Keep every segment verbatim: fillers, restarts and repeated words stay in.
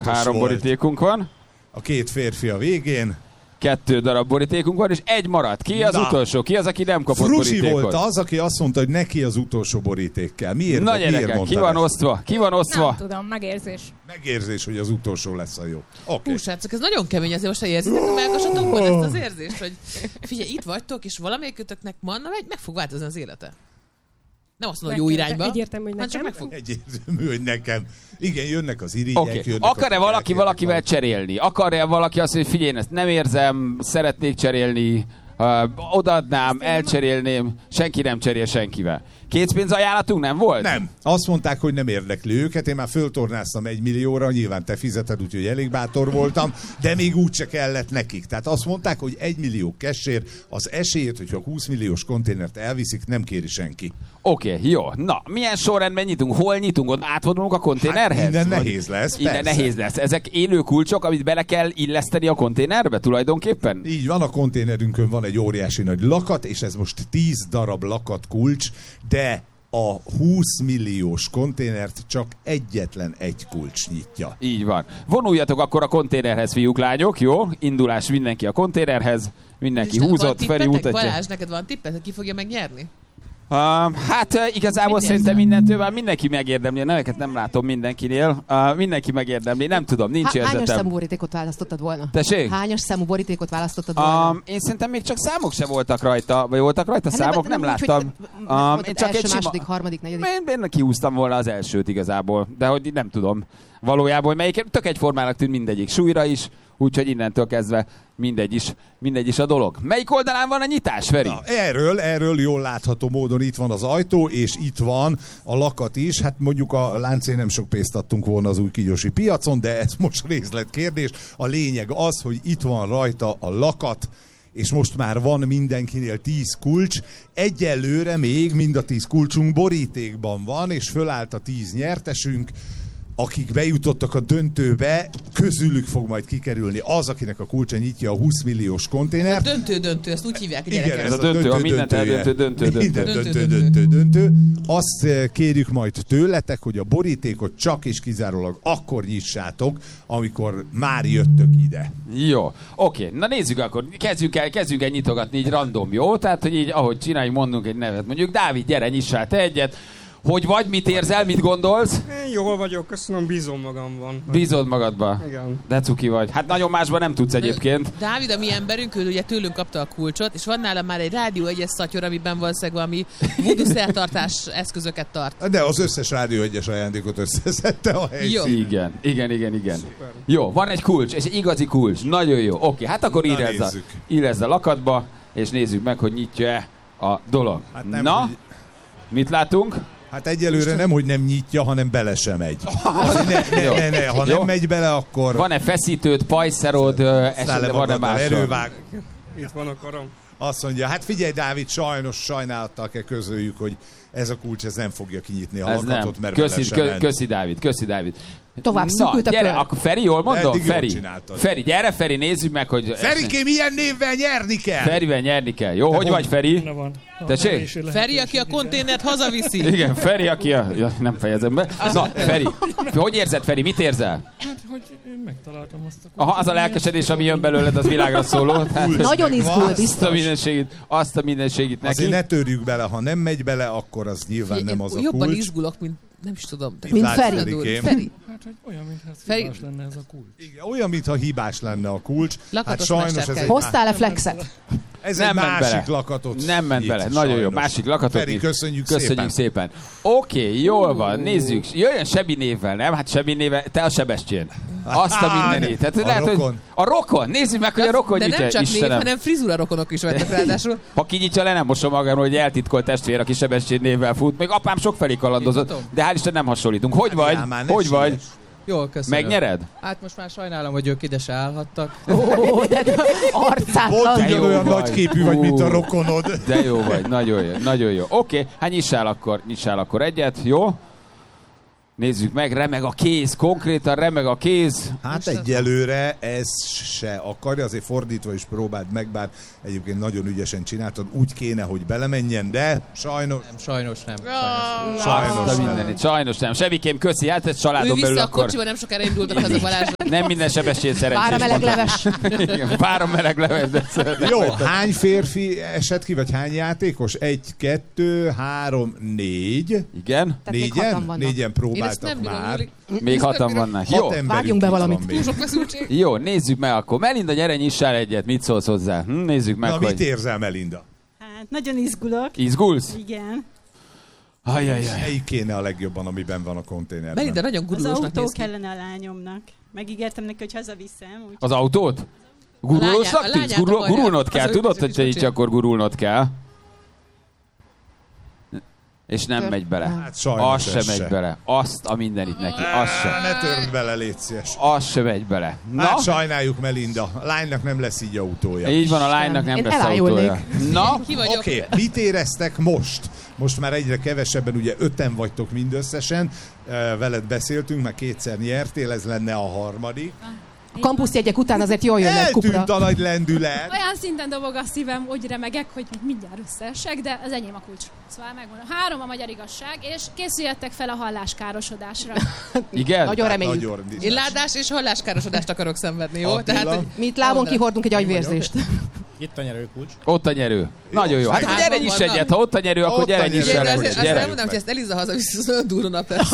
Három volt. borítékunk van. A két férfi a végén. Kettő darab borítékunk van, és egy maradt. Ki az Na. utolsó? Ki az, aki nem kapott Frusi borítékot? volt az, aki azt mondta, hogy neki az utolsó boríték kell. Miért, Na miért gyerekek, mondta ki van ezt? osztva? Ki van osztva? Nem tudom, megérzés. Megérzés, hogy az utolsó lesz a jó. Oké. Okay. Hú, srácok, ez nagyon kemény, azért most érzitek a melkasatokon ezt az érzést, hogy figyelj, itt vagytok, és valamelyikőtöknek ma meg, meg fog változni az élete. Nem azt mondom, hogy jó irányba. Egyértelmű, hogy nekem. Csak meg fog. Egyértelmű, hogy nekem. Igen, jönnek az irigyek, Okay. jönnek Akar-e a valaki gyerekek, valakivel van. cserélni? Akar-e valaki azt, hogy figyelj, ezt nem érzem, szeretnék cserélni, uh, odaadnám, elcserélném, senki nem cserél senkivel. Készpénz ajánlatunk nem volt? Nem. Azt mondták, hogy nem érdekli őket. Én már föltornáztam egy millióra, nyilván te fizeted, úgyhogy elég bátor voltam, de még úgyse kellett nekik. Tehát azt mondták, hogy egy millió cashért az esélyét, hogyha húsz milliós konténert elviszik, nem kéri senki. Oké, okay, jó. Na, milyen sorrendben nyitunk? Hol nyitunk? Ott átvonulunk a konténerhez? Hát innen Vagy... nehéz lesz, Innen persze. nehéz lesz. Ezek élő kulcsok, amit bele kell illeszteni a konténerbe tulajdonképpen? Így van, a konténerünkön van egy óriási nagy lakat, és ez most tíz darab lakat kulcs, de a húsz milliós konténert csak egyetlen egy kulcs nyitja. Így van. Vonuljatok akkor a konténerhez, fiúk, lányok, jó? Indulás mindenki a konténerhez. Mindenki húzott, Feri mutatja. Balázs, neked van tippet, hogy ki fogja megnyerni? Uh, hát uh, igazából Mit szerintem érzem? mindentől már mindenki megérdemli. A neveket nem látom mindenkinél. Uh, mindenki megérdemli. Nem tudom, nincs Há- hányas érzetem. számú borítékot választottad volna? Tessék? Hányas számú borítékot választottad volna? Um, én szerintem még csak számok se voltak rajta, vagy voltak rajta Hát számok, nem, nem úgy, láttam. hogy Um, mondtad én csak első, egy sima... második, harmadik, negyedik. Én, én kihúztam volna az elsőt igazából, de hogy nem tudom. Valójában melyik, tök egyformának tűnt mindegyik súlyra is, úgyhogy innentől kezdve mindegy is, mindegy is a dolog. Melyik oldalán van a nyitás, Feri? Na, erről, erről jól látható módon itt van az ajtó, és itt van a lakat is. Hát mondjuk a láncén nem sok pénzt adtunk volna az új kígyósi piacon, de ez most részletkérdés. A lényeg az, hogy itt van rajta a lakat, és most már van mindenkinél tíz kulcs. Egyelőre még mind a tíz kulcsunk borítékban van, és fölállt a tíz nyertesünk, akik bejutottak a döntőbe, közülük fog majd kikerülni az, akinek a kulcsa nyitja a húsz milliós konténert. Döntő-döntő, ezt úgy hívják a Igen, gyerekek. ez a döntő, a mindent eldöntő, döntő, döntő. Minden döntő, döntő, döntő. Azt kérjük majd tőletek, hogy a borítékot csak és kizárólag akkor nyissátok, amikor már jöttök ide. Jó, oké, na nézzük akkor, kezdjünk el, kezdjünk el nyitogatni így random, jó? Tehát, hogy így, ahogy csináljuk, mondunk egy nevet. Mondjuk, Dávid, gyere, nyissál te egyet. Hogy vagy, mit érzel, mit gondolsz? Én jól vagyok, köszönöm, bízom magamban. Bízod magadba? Igen. De cuki vagy. Hát nagyon másban nem tudsz egyébként. Dávid, a mi emberünk, ő ugye tőlünk kapta a kulcsot, és van nála már egy rádió egyes szatyor, amiben valószínűleg valami voodoo szertartás eszközöket tart. De az összes Rádió egyes ajándékot összeszedte a helyszín. Igen, igen, igen, igen. Szuper. Jó, van egy kulcs, és egy igazi kulcs. Nagyon jó. Oké, hát akkor írezz a, írezz a lakatba, és nézzük meg, hogy nyitja-e a dolog. Hát nem, na, hogy... mit látunk? Hát egyelőre nem, hogy nem nyitja, hanem bele sem megy. Ne, ne, ne, ne. Ha Jó. nem megy bele, akkor... Van-e feszítőd, pajszerod, esetleg van-e más? Erővág. Itt van a karom. Azt mondja, hát figyelj, Dávid, sajnos sajnálattal kell közöljük, hogy ez a kulcs ez nem fogja kinyitni a Ez lakatot, nem. mert Köszi, bele sem kö, ment. köszi, Dávid, köszi, Dávid. Tovább Na, szűkült a gyere, kör. akkor Feri, jól mondom? Eddig jól Feri, csináltad. Feri, gyere, Feri, nézzük meg, hogy... Ferikém, ilyen névvel nyerni kell! Ferivel nyerni kell. Jó, hogy vagy, Feri? Van. Tessék? Feri, aki a konténert hazaviszi. Igen, Feri, aki a... Ja, nem fejezem be. Na, Feri, hogy érzed, Feri, mit érzel? Hát, hogy én megtaláltam azt a Aha, az a lelkesedés, ami jön belőled, az világra szóló. Tehát, Nagyon izgul, Azt azt a biztos. mindenségit, azt a mindenségit neki. Azért ne törjük bele, ha nem megy bele, akkor az nyilván nem az a Jobban kulcs. izgulok, mint nem is tudom. Mint Látsz, Feri. Ferikém? Feri. Hát, hogy olyan, mintha ez Feri- hibás lenne ez a kulcs. Igen, olyan, mintha hibás lenne a kulcs. Hát Lakatos sajnos ez mesterkei. egy, Hoztál-e flexet? ez Nem egy ment másik bele. lakatot. Nem ment nyit, bele. Nagyon jó. sajnos. Másik lakatot. Feri, nyit. köszönjük, Köszönjük szépen. Oké, okay, jól van. Nézzük. Jöjjön Sebi névvel, nem? Hát Sebi névvel. Te a Sebestyén. Azt a mindenét. Tehát A lehet, rokon. Hogy a rokon. Nézzük meg, hogy a rokon De nyitja. nem csak név, Istenem. hanem frizura rokonok is vettek ráadásul. Ha kinyitja le, nem mosom magam, hogy eltitkolt testvér, aki Sebestyén névvel fut. Még apám sokfelé kalandozott, Mutatom. de hál' Isten nem hasonlítunk. Hogy vagy? já, már ne Hogy vagy? siess. Jól, köszönöm. Megnyered? Hát most már sajnálom, hogy ők ide se állhattak. Ó, de arcátlan. Pont De jó ugyanolyan vagy. nagy képű vagy, mint a rokonod. De jó vagy, nagyon jó, nagyon jó. Oké, okay, hát nyissál akkor, nyissál akkor egyet, jó? Nézzük meg, remeg a kéz, konkrétan remeg a kéz. Hát egyelőre ez se akarja, azért fordítva is próbáld meg, bár egyébként nagyon ügyesen csináltad, úgy kéne, hogy belemenjen, de sajnos... Nem, sajnos nem. Ah, Sajnos Azt a nem. mindenit, sajnos nem. Semmiképp köszi, hát ez Ő családon belül vissza a akkor kocsiba, nem sokára indultak haza Balázs. nem minden sebesség szerencsés. Vár a meleg leves. Igen, vár a meleg leves. De szeretem. Jó, hány férfi esett ki, vagy hány játékos? Egy, kettő, három, négy. Igen, Tehát még hatan Négyen? vannak. Négyen Én ezt próbáltak nem bírom, már. Júli. még hatan vannak. Jó, Hat emberünk vágjunk be itt van valamit. még. Túl sok feszültség. jó, nézzük meg akkor. Melinda, gyere, nyissál egyet, mit szólsz hozzá? Hm, nézzük meg, Na, mit hogy érzel, Melinda? Hát nagyon izgulok. izgulsz? Igen. Ajajaj. Melyik kéne a legjobban, amiben van a konténerben? Melinda nagyon Az gurulósnak autó néz ki. kellene a lányomnak. Megígértem neki, hogy hazaviszem. Úgy... Az autót? Gurulósnak A lányát- a tűnsz? lányát Gurul, akarja. gurulnod kell, Az ő tudod, kicsi hogy te így kicsi. akkor gurulnod kell. És nem Tör- megy bele. Hát sajnos Az sem ez megy se. bele. Azt a mindenit neki. Az sem. Ne törd bele, légy szíves. Az sem megy bele. Na, Hát sajnáljuk, Melinda. A lánynak nem lesz így autója. így van, a lánynak nem Én lesz elájulnék. autója. Na, Ki vagyok? Oké, okay. Mit éreztek most? Most már egyre kevesebben, ugye öten vagytok mindösszesen, Uh, veled beszéltünk, már kétszer nyertél, ez lenne a harmadik. A kampuszjegyek után azért jól jönnek kupra. Eltűnt a nagy lendület. Olyan szinten dobog a szívem, hogy remegek, hogy mindjárt összeesek, de az enyém a kulcs. Szóval megmondom. Három a magyar igazság, és készüljetek fel a halláskárosodásra. igen? Nagyon reméljük. Nagyon Én ládás és halláskárosodást akarok szenvedni, jó? Attila? Tehát, hogy Mi itt lábon kihordunk egy agyvérzést. Itt a nyerőkulcs. Ott a nyerő. Nagyon jó. Hát Hárman gyere nyiss vannak. egyet, ha ott a nyerő, akkor Ott a gyere nyerő. nyiss Igen, el de egyet. azért azt Gyere. elmondom, hogy ezt Eliza hazavisz, az nagyon durva nap lesz.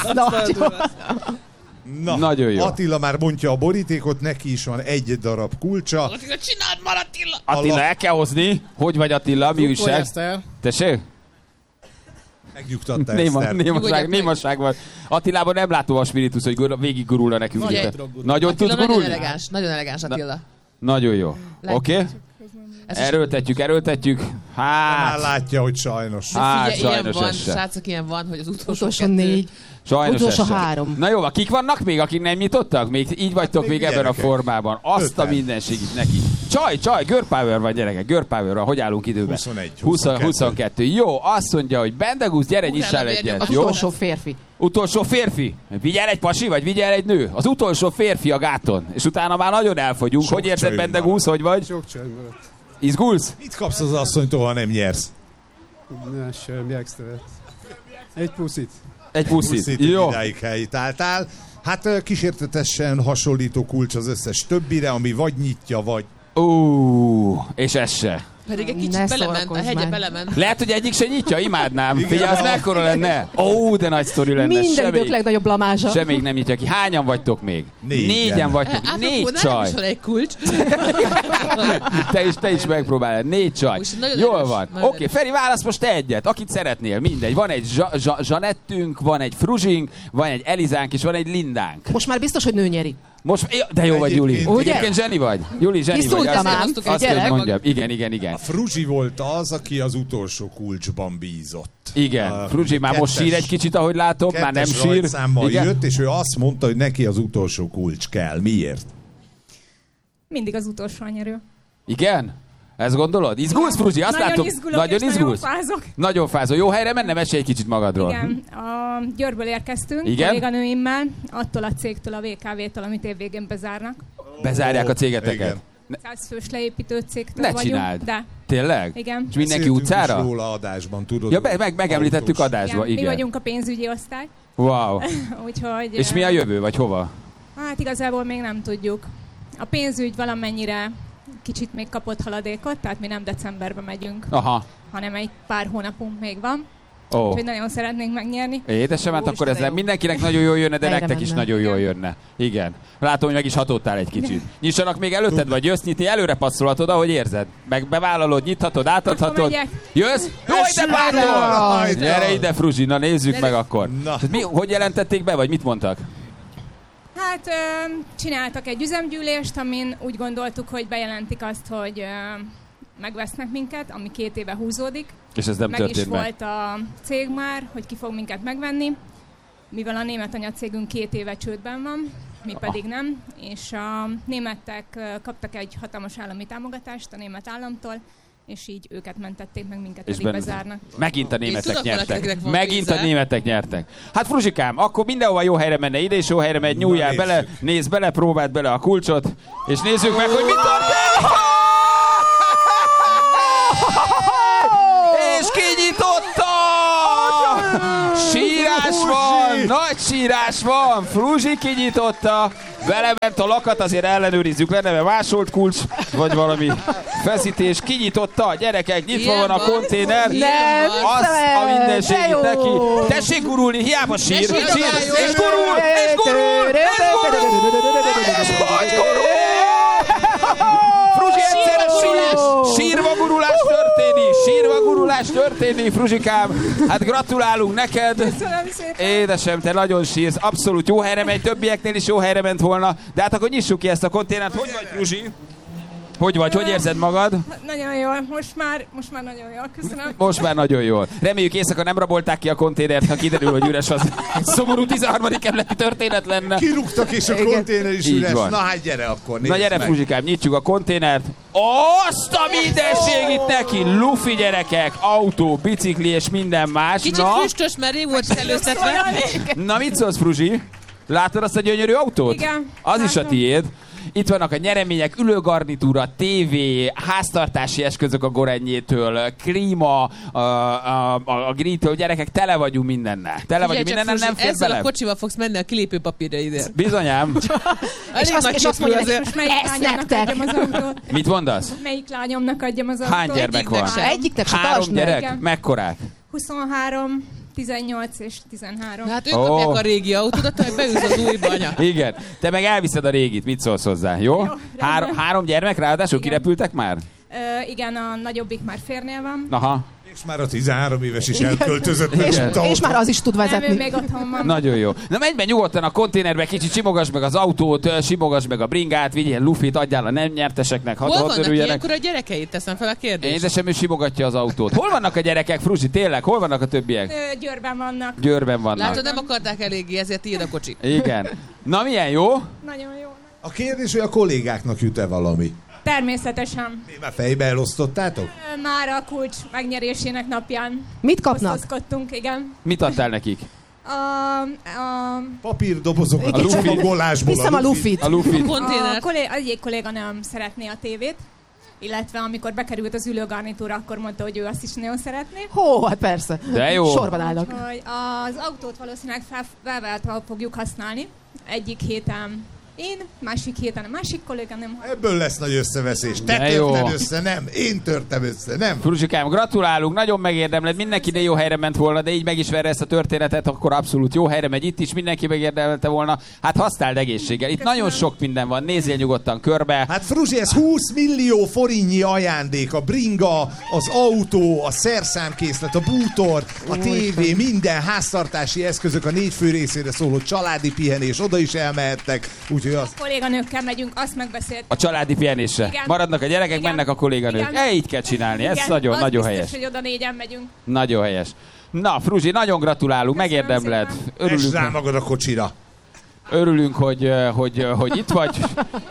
Na, Nagyon jó. Attila már mondja a borítékot, neki is van egy darab kulcsa. Attila, csináld már, Attila! Attila, el kell hozni. Hogy vagy Attila? Mi újság? el. Tessék? Megnyugtatta Néma, Eszter. némaság, Nyugodjak meg. némaság van. Attilában nem látom a spiritus, hogy gur- végig gurulna nekünk. Figyelj. itt. Nagyon tud Attila nagyon gurulni? elegáns, nagyon elegáns Attila. Nagyon jó. Oké? Okay? Ez is- Erőltetjük, erőltetjük. Már Hát, látja, hogy sajnos. hát Figyelj, ilyen sajnos van, ez se. srácok, ilyen van, hogy az utolsó, Utolsó kettő- négy. Sajnos Utolsó ez se. három. Na jó, kik vannak még, akik nem nyitottak? Még így vagytok még még ebben a gyerekek. formában. Azt a Öten. mindenségit neki. Csaj, csaj, girl power van gyerekek, girl power van. Hogy állunk időben? huszonegy, húsz, huszonkettő. huszonkettő. Jó, azt mondja, hogy Bendegusz, gyere, Utána nyissál mérjük egyet. Az Jó? utolsó férfi. Utolsó férfi. Vigyel egy pasi, vagy vigyel egy nő? Az utolsó férfi a gáton. És utána már nagyon elfogyunk. Sok Hogy érzed, csajunk Bendegusz, hogy vagy? Sok csaj maradt. Izgulsz? Mit kapsz az asszonytól, ha nem nyersz? Ne, semmi extra. Egy puszit. Egy puszit. Puszit, Jó. idáig helytáltál. Hát ö, kísértetesen hasonlító kulcs az összes többire, ami vagy nyitja, vagy... Ú, és ez se. Pedig egy Ne kicsit belement, a szórakozz hegye már. belement. Lehet, hogy egyik se nyitja, imádnám. Igen. Figyelj, az mekkora lenne? Ó, de nagy sztori lenne. Minden idők Semmi, legnagyobb blamázsa. semmi nem nyitja ki. Hányan vagytok még? Négyen. Négyen vagytok. Apropó, Négy nálam csaj. is van egy kulcs. Te is, te is megpróbálod. Négy csaj. Most nagyon Jól erős, van. nagyon Oké, Feri, válasz most te egyet. Akit szeretnél, mindegy. Van egy zsa- zsa- Zsanettünk, van egy Fruzsink, van egy Elizánk, és van egy Lindánk. Most már biztos, hogy nő nyeri. Most, ja, de jó vagy, Juli. Egyébként- Ugye? Egyébként zseni vagy. Juli, zseni vagy. Kiszúrtam Azt- ám. Azt Azt Gyerek. kell mondjam. Igen, igen, igen. A Fruzsi volt az, aki az utolsó kulcsban bízott. Igen. A Fruzsi már most sír egy kicsit, ahogy látom. Már nem kettes sír. rajtszámmal Igen. jött, és ő azt mondta, hogy neki az utolsó kulcs kell. Miért? Mindig az utolsó a nyerő. Igen? Ezt gondolod? Izgulsz, Fruzsi? Azt nagyon látom. izgulok, Nagyon és izgulsz? nagyon fázok. Nagyon fázol. Jó helyre menne? Mesélj egy kicsit magadról. Igen, a Győrből érkeztünk, Igen? kolléganőimmel, attól a cégtől, a vé ká vé-től, amit évvégén bezárnak. Bezárják a cégeteket. Igen. száz fős leépítő cégtől Ne vagyunk. csináld. De, Tényleg? igen. És mindenki Beszéltünk utcára? is róla adásban, tudod? Ja, meg, meg, megemlítettük autós. adásba, igen. Mi igen. vagyunk a pénzügyi osztály, Wow. úgyhogy... És mi a eh, jövő, vagy hova? Hát igazából még nem tudjuk. A pénzügy valamennyire kicsit még kapott haladékot, tehát mi nem decemberben megyünk, Aha. hanem egy pár hónapunk még van. Ó. Úgyhogy nagyon szeretnénk megnyerni. Édesem, hát Ó, akkor Isten, ez de jó. mindenkinek nagyon jól jönne, de Helyre nektek is menne. nagyon jól jönne. Igen. Látom, hogy meg is hatottál egy kicsit. Nyissanak még előtted, vagy jössz nyitni, előre passzolhatod, ahogy érzed. Meg bevállalod, nyithatod, átadhatod. Akkor megyek. Jössz? Jó, ide Jaj, pártol! jaj. Gyere ide, Fruzsi, na nézzük Gyere. meg akkor. Na. Tehát mi, hogy jelentették be, vagy mit mondtak? Hát ö, csináltak egy üzemgyűlést, amin úgy gondoltuk, hogy bejelentik azt, hogy ö, megvesznek minket, ami két éve húzódik. És ez nem meg is történt meg. volt a cég már, hogy ki fog minket megvenni, mivel a német anyacégünk két éve csődben van, mi pedig nem, és a németek ö, kaptak egy hatalmas állami támogatást a német államtól, és így őket mentették meg, minket És pedig benne- bezárnak. Megint a németek tudok, nyertek. valakinek van Megint a pénze. németek nyertek. Hát Fruzsikám, akkor mindenhova jó helyre menne, ide is jó helyre megy, nyúljál Na, bele, nézzük. nézd bele, próbáld bele a kulcsot, és nézzük meg, hogy mit történik! És kinyitotta! Sírás van, nagy sírás van, Fruzsi kinyitotta, belement a lakat, azért ellenőrizzük le, neve másolt kulcs, vagy valami feszítés, kinyitotta, gyerekek, nyitva Ilyen van a van. konténer, Ilyen van. azt a minden De segít jó. neki. Tessék gurulni, hiába sír, sír, Ne és sírjál, gurul, és gurul, és gurul, és hogy gurul! Fruzsi egyszerre sír, sírva gurulás történik, sírva gurulás történik, Fruzsikám. Hát gratulálunk neked. Köszönöm szépen! Édesem, te nagyon sírsz, abszolút jó helyre megy, többieknél is jó helyre ment volna, de hát akkor nyissuk ki ezt a konténert. Hogy vagy, Fruzsi? Hogy vagy, hogy érzed magad? Nagyon jól, most már, most már nagyon jól, köszönöm. Most már nagyon jól. Reméljük éjszaka nem rabolták ki a konténert, ha kiderül, hogy üres, az egy szomorú tizenharmadik kerületi történet lenne. Kirúgtak, és a konténer is Így üres. van. Na hát gyere akkor, nézd Na gyere, meg. Fruzsikám, nyitjuk a konténert. Azt a mindenségit neki! Lufi gyerekek, autó, bicikli és minden más. Kicsit Na, füstös, mert rég volt előszedve. na mit szólsz, Fruzsi? Látod azt a gyönyörű autót? Igen, Az is a látom. tiéd. Itt vannak a nyeremények, ülőgarnitúra, tévé, háztartási eszközök a Gorennyétől, klíma, a, a, a, a grítől, gyerekek, tele vagyunk mindennel. Tele vagyunk mindennel, nem fér ezzel bele. a kocsival fogsz menni a kilépőpapírra ide. Bizonyám. És azt, és azt mondja, azért. Most melyik Ezt lányomnak nektek. adjam az autót? Mit mondasz? Melyik lányomnak adjam az autót? Hány gyermek van? sem. Egyiknek se Három tartsd meg. gyerek? Igen. Mekkorák? huszonhárom, tizennyolc és tizenhárom. Hát ők Ó. kapják a régi autódat, hogy beülsz az újba, anya. Igen. Te meg elviszed a régit, mit szólsz hozzá, jó? Három, három gyermek ráadásul Igen. kirepültek már? Ö, igen, a nagyobbik már férnél van. Aha. És már a tizenhárom éves is elköltözött. És, nem tudom. és már az is tud Nem, ő vezetni. még otthon van. Nagyon jó. Na menj be nyugodtan a konténerbe, kicsit simogass meg az autót, ö, simogass meg a bringát, vigyél lufit, adjál a nem nyerteseknek, hadd Hol hadd vannak örüljenek. ilyenkor a gyerekeit? Teszem fel a kérdést. Édesem, ő simogatja az autót. Hol vannak a gyerekek, Fruzsi, tényleg? Hol vannak a többiek? Ö, Győrben vannak. Győrben vannak. Látod, nem akarták eléggé, ezért tiéd a kocsi. Igen. Na milyen jó? Nagyon jó. A kérdés, hogy a kollégáknak jut-e valami? Természetesen. Mi már fejbe elosztottátok? Ö, Már a kulcs megnyerésének napján Mit kapnak? osztozkodtunk, igen. Mit adtál nekik? A, a, Papírdobozokat A a lufi. csomagolásból. Viszem a lufit. A lufit. a Konténer. kollé, egyik kolléganőm szeretné a tévét, illetve amikor bekerült az ülőgarnitúra, akkor mondta, hogy ő azt is nagyon szeretné. Hó, hát persze. De jó. Sorban állnak. Hogy az autót valószínűleg fel, felváltva fogjuk használni. Egyik héten én, másik héten a másik kolléganőm. Ebből lesz nagy összeveszés. Te De jó. törted össze, nem. Én törtem össze, nem. Fruzsikám, gratulálunk, nagyon megérdemled, mindenki de jó helyre ment volna, de így megismerve ezt a történetet, akkor abszolút jó helyre megy itt is, mindenki megérdemelte volna. Hát használd egészséggel. Itt Köszönöm. nagyon sok minden van, nézzél nyugodtan körbe. Hát Fruzsi, ez húsz millió forintnyi ajándék. A bringa, az autó, a szerszámkészlet, a bútor, a tévé, minden háztartási eszközök, a négy fő részére szóló családi pihenés, oda is elmehettek. Úgyhogy az... Kolléganőkkel megyünk, azt megbeszélt. A családi pihenésre. Igen. Maradnak a gyerekek, Igen. mennek a kolléganők. Igen. E, így kell csinálni, ez Igen, nagyon, az nagyon biztos, helyes. hogy oda négyen megyünk. Nagyon helyes. Na, Fruzsi, nagyon gratulálunk, Köszönöm megérdemled. szépen. Esd Örülünk, rá magad a kocsira. örülünk hogy, eh, hogy, eh, hogy itt vagy.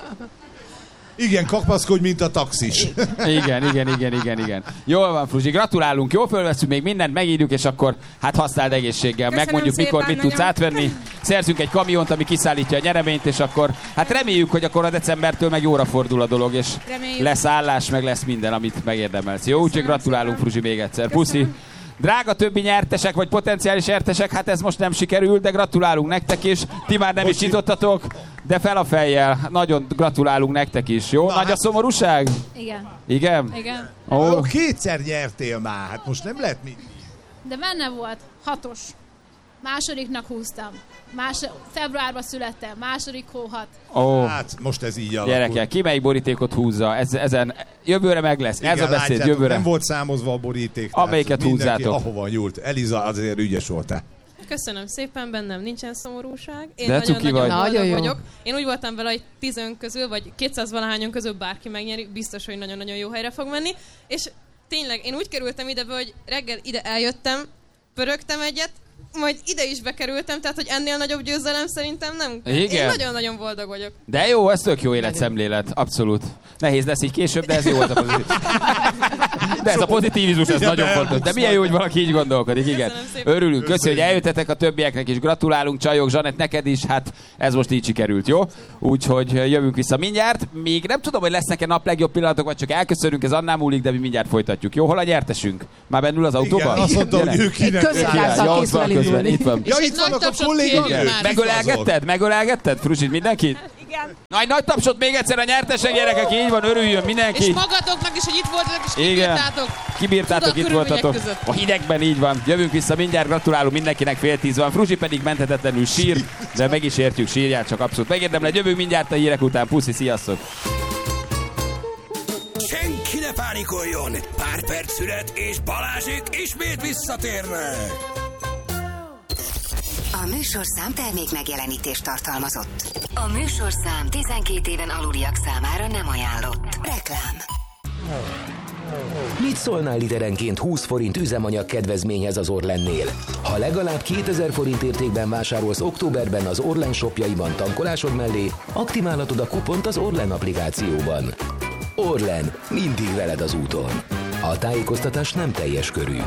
Igen, kapaszkodj, mint a taxis. Igen, igen, igen, igen, igen. Jól van, Fruzsi, gratulálunk, jól fölveszünk még mindent, megírjuk, és akkor hát használd egészséggel. Köszönöm Megmondjuk, mikor szépen, mit tudsz nagyon. átvenni. Szerzünk egy kamiont, ami kiszállítja a nyereményt, és akkor hát reméljük, hogy akkor a decembertől meg jóra fordul a dolog, és Reméljük. lesz állás, meg lesz minden, amit megérdemelsz. Jó, úgyhogy Köszönöm gratulálunk, szépen. Fruzsi, még egyszer. Köszönöm. Puszi. Drága többi nyertesek, vagy potenciális nyertesek, hát ez most nem sikerült, de gratulálunk nektek is. Ti már nem is Bocsi. nyitottatok, de fel a fejjel. Nagyon gratulálunk nektek is, jó? Na, Nagy a hát- szomorúság? Igen, Igen? igen. Ó, Ó, kétszer nyertél már, hát most nem lehet mi. De benne volt hatos. Másodiknak húztam. Más, februárban születtem, második hó hat. ó. Hát most ez így alakul. Gyerekek, ki melyik borítékot húzza? Ez, ezen jövőre meg lesz. Igen, Ez a beszéd, látjátok, jövőre. nem volt számozva a boríték. Amelyiket tehát mindenki húzzátok. ahova nyúlt. Eliza azért ügyes voltál. Köszönöm szépen, bennem nincsen szomorúság. Én De cuki nagyon-nagyon vagy. boldog Nagyon jó. vagyok. Én úgy voltam vele, hogy tízön közül, vagy kétszáz valahányon közül bárki megnyeri, biztos, hogy nagyon-nagyon jó helyre fog menni. És tényleg, én úgy kerültem ide, hogy reggel ide eljöttem, pörögtem egyet, majd ide is bekerültem, tehát hogy ennél nagyobb győzelem szerintem nem. Igen. Én nagyon-nagyon boldog vagyok. De jó, ez tök jó életszemlélet, abszolút. Nehéz lesz így később, de ez jó volt a pozitív. De ez a pozitivizmus, ez nagyon fontos. De milyen jó, hogy valaki így gondolkodik, igen. Örülünk, köszönjük, hogy eljöttetek, a többieknek is gratulálunk, csajok, Zsanett, neked is, hát ez most így sikerült, jó? Úgyhogy jövünk vissza mindjárt. Még nem tudom, hogy lesznek-e nap legjobb pillanatok, vagy csak elköszönünk, ez annál múlik, de mi mindjárt folytatjuk. Jó, hol a nyertesünk? Már bennül az autóban? Igen, azt mondta, hogy ő kinek. Közben, itt van. Ja, itt vannak a kollégák. Megölelgetted? Megölelgetted, Fruzsit, mindenkit? Igen. Nagy, nagy tapsot még egyszer a nyertesek, gyerekek, így van, örüljön mindenki. És magatoknak is, hogy itt voltatok, és kibírtátok. Kibírtátok, itt voltatok. Között. A hidegben így van. Jövünk vissza mindjárt, gratulálunk mindenkinek, fél tíz van. Fruzsi pedig menthetetlenül sír, de meg is értjük, sírját, csak abszolút megérdemled. Jövünk mindjárt a hírek után. Puszi, sziasztok! Senki ne pánikoljon! Pár perc szület, és Balázsék ismét visszatérnek! A műsorszám termék megjelenítést tartalmazott. A műsorszám tizenkét éven aluliak számára nem ajánlott. Reklám. Mit szólnál literenként húsz forint üzemanyag kedvezményhez az Orlennél? Ha legalább kétezer forint értékben vásárolsz októberben az Orlen shopjaiban tankolásod mellé, aktiválhatod a kupont az Orlen applikációban. Orlen, mindig veled az úton. A tájékoztatás nem teljes körű.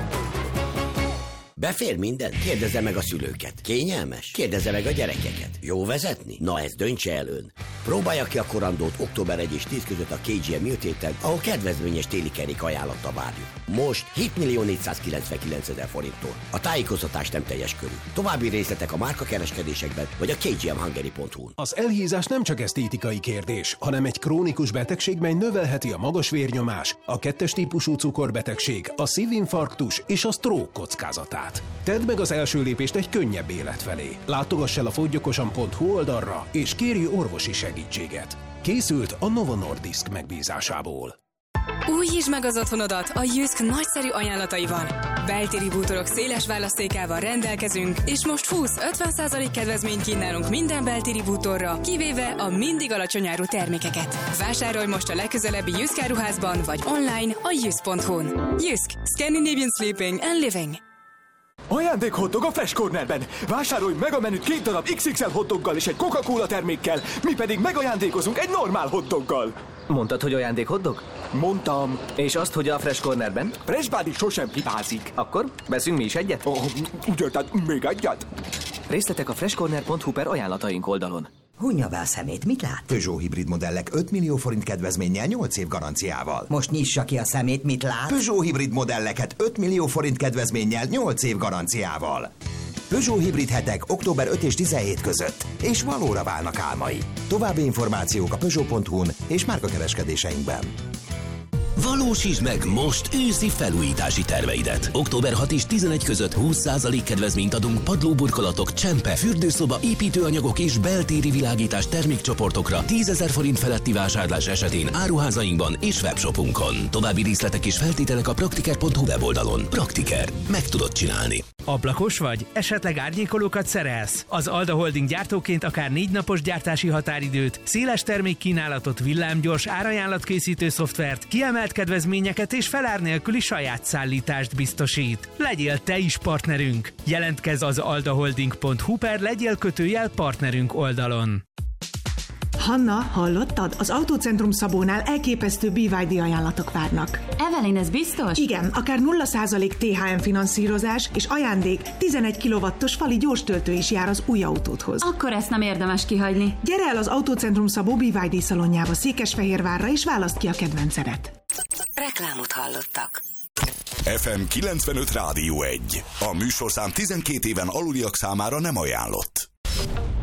Befér minden? Kérdezze meg a szülőket. Kényelmes? Kérdezze meg a gyerekeket. Jó vezetni? Na ezt döntse el ön. Próbálja ki a korandót október elseje és tíz között a ká gé em Műtéten, ahol kedvezményes téli kerék ajánlatta várjuk. Most hét millió négyszázkilencvenkilencezer forinttól. A tájékoztatás nem teljes körű. További részletek a márkakereskedésekben vagy a kgmhungary pont hu-n. Az elhízás nem csak esztétikai kérdés, hanem egy krónikus betegség, mely növelheti a magas vérnyomás, a kettes típusú cukorbetegség, a szívinfarktus és a stroke kockázatát. Tedd meg az első lépést egy könnyebb élet felé. Látogass el a fogyjokosan pont hu oldalra, és kérj orvosi segítséget. Készült a Novo Nordisk megbízásából. Újítsd meg az otthonodat a Jysk nagyszerű ajánlataival. Beltéri bútorok széles választékával rendelkezünk, és most húsz-ötven százalék kedvezményt kínálunk minden beltéri bútorra, kivéve a mindig alacsony áru termékeket. Vásárolj most a legközelebbi Jysk áruházban, vagy online a jysk pont hu-n. Jysk. Scandinavian Sleeping and Living. Ajándék hotdog a Fresh Cornerben! Vásárolj meg a menüt két darab iksz iksz el hotdoggal és egy Coca-Cola termékkel, mi pedig megajándékozunk egy normál hotdoggal. Mondtad, hogy ajándék hotdog? Mondtam. És azt, hogy a Fresh Cornerben? Fresh Body sosem hibázik. Akkor veszünk mi is egyet? Oh, ugye, tehát még egyet? Részletek a freshcorner pont hu per ajánlataink oldalon. Hunja be a szemét, mit lát? Peugeot hibrid modellek öt millió forint kedvezménnyel nyolc év garanciával. Most nyissa ki a szemét, mit lát? Peugeot hibrid modelleket öt millió forint kedvezménnyel nyolc év garanciával. Peugeot hibrid hetek október ötödike és tizenhetedike között, és valóra válnak álmai. További információk a peugeot pont hu-n és márkakereskedéseinkben. Valósítsd meg most őszi felújítási terveidet. október hatodika és tizenegyedike között húsz százalék kedvezményt adunk padlóburkolatok, csempe, fürdőszoba, építőanyagok és beltéri világítás termékcsoportokra tízezer forint feletti vásárlás esetén áruházainkban és webshopunkon. További részletek és feltételek a praktiker pont hu weboldalon. Praktiker. Meg tudod csinálni. Ablakos vagy? Esetleg árnyékolókat szerelsz? Az Alda Holding gyártóként akár négy napos gyártási határidőt, széles termékkínálatot, villámgyors árajánlatkészítő szoftvert, kiemelt kedvezményeket és felár nélküli saját szállítást biztosít. Legyél te is partnerünk! Jelentkezz az aldaholding pont hu per legyél kötőjel partnerünk oldalon. Hanna, hallottad? Az Autócentrum Szabónál elképesztő bé vé dé ajánlatok várnak. Evelyn, ez biztos? Igen, akár nulla százalék té há em finanszírozás és ajándék tizenegy kilowattos fali gyorstöltő is jár az új autódhoz. Akkor ezt nem érdemes kihagyni. Gyere el az Autócentrum Szabó bé vé dé szalonjába Székesfehérvárra és válaszd ki a kedvencedet. Reklámot hallottak. ef em kilencvenöt Rádió egy. A műsorszám tizenkét éven aluliak számára nem ajánlott.